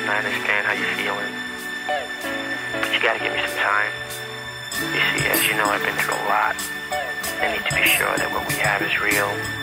I understand how you're feeling. But you gotta give me some time. You see, as you know, I've been through a lot. I need to be sure that what we have is real.